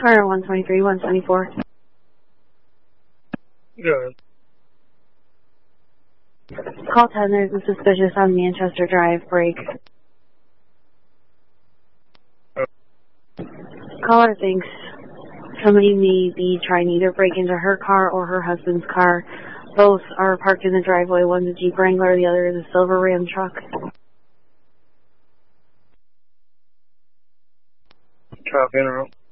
Car 123, 124. Good. Call 10, there's a suspicious on Manchester Drive break. Caller thinks somebody may be trying to either break into her car or her husband's car. Both are parked in the driveway. One's a Jeep Wrangler, the other is a silver Ram truck. Copy, interrupt.